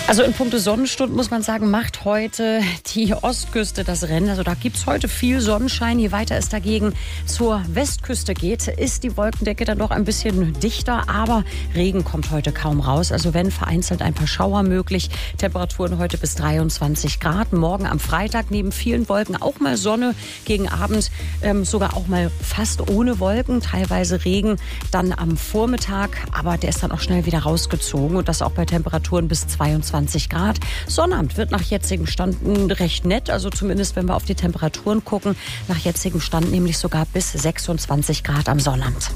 Also in puncto Sonnenstunden muss man sagen, macht heute die Ostküste das Rennen. Also da gibt es heute viel Sonnenschein. Je weiter es dagegen zur Westküste geht, ist die Wolkendecke dann doch ein bisschen dichter. Aber Regen kommt heute kaum raus. Also wenn vereinzelt ein paar Schauer möglich. Temperaturen heute bis 23 Grad. Morgen am Freitag neben vielen Wolken auch mal Sonne. Gegen Abend sogar auch mal fast ohne Wolken. Teilweise Regen dann am Vormittag. Aber der ist dann auch schnell wieder rausgezogen. Und das auch bei Temperaturen bis 22 Grad. Sonnabend wird nach jetzigem Stand recht nett, also zumindest wenn wir auf die Temperaturen gucken. Nach jetzigem Stand nämlich sogar bis 26 Grad am Sonnabend.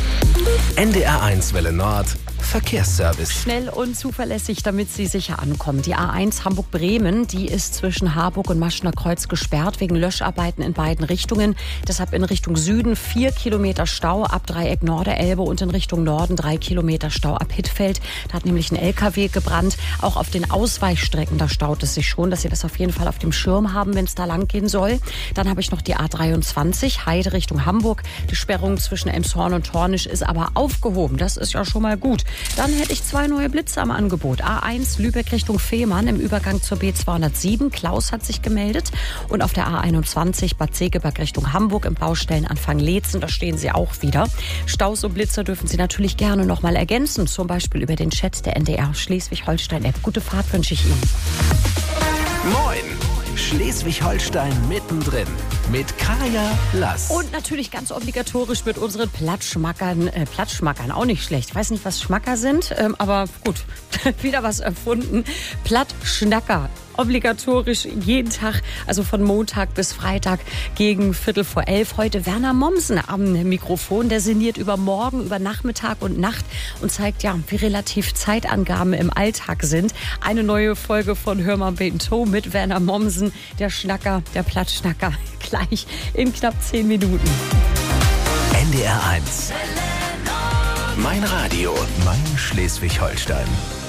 NDR1 Welle Nord. Verkehrsservice. Schnell und zuverlässig, damit Sie sicher ankommen. Die A1 Hamburg-Bremen, die ist zwischen Harburg und Maschner Kreuz gesperrt wegen Löscharbeiten in beiden Richtungen. Deshalb in Richtung Süden 4 Kilometer Stau ab Dreieck Norderelbe und in Richtung Norden 3 Kilometer Stau ab Hittfeld. Da hat nämlich ein LKW gebrannt. Auch auf den Ausweichstrecken, da staut es sich schon, dass Sie das auf jeden Fall auf dem Schirm haben, wenn es da lang gehen soll. Dann habe ich noch die A23 Heide Richtung Hamburg. Die Sperrung zwischen Elmshorn und Tornisch ist aber aufgehoben. Das ist ja schon mal gut. Dann hätte ich 2 neue Blitze am Angebot. A1 Lübeck Richtung Fehmarn im Übergang zur B207. Klaus hat sich gemeldet. Und auf der A21 Bad Segeberg Richtung Hamburg im Baustellenanfang Leetzen. Da stehen Sie auch wieder. Staus und Blitze dürfen Sie natürlich gerne noch mal ergänzen. Zum Beispiel über den Chat der NDR Schleswig-Holstein-App. Gute Fahrt wünsche ich Ihnen. Moin! Schleswig-Holstein mittendrin mit Kaya Lass. Und natürlich ganz obligatorisch mit unseren Plattschmackern. Plattschmackern, auch nicht schlecht. Ich weiß nicht, was Schmacker sind, aber gut, wieder was erfunden. Plattschnacker. Obligatorisch jeden Tag, also von Montag bis Freitag gegen 11:45. Heute Werner Mommsen am Mikrofon. Der sinniert über Morgen, über Nachmittag und Nacht und zeigt ja, wie relativ Zeitangaben im Alltag sind. Eine neue Folge von Hör mal Bento mit Werner Mommsen, der Schnacker, der Plattschnacker. Gleich in knapp 10 Minuten. NDR1. Mein Radio, mein Schleswig-Holstein.